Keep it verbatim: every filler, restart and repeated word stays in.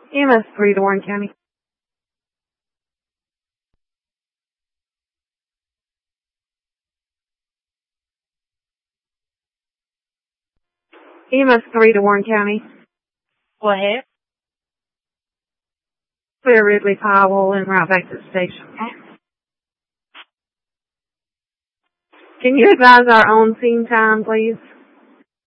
E M S three to Warren County. E M S three to Warren County. Go ahead. Clear Ridley Powell and route back to the station. Can you advise our own scene time, please?